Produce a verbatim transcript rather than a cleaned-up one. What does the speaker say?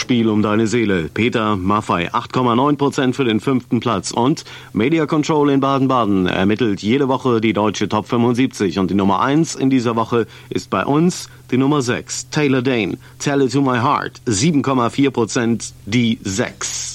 Spiel um deine Seele. Peter Maffay, acht Komma neun Prozent für den fünften Platz. Und Media Control in Baden-Baden ermittelt jede Woche die deutsche Top fünfundsiebzig. Und die Nummer eins in dieser Woche ist bei uns die Nummer sechs. Taylor Dayne, Tell It To My Heart, sieben Komma vier Prozent, die sechs.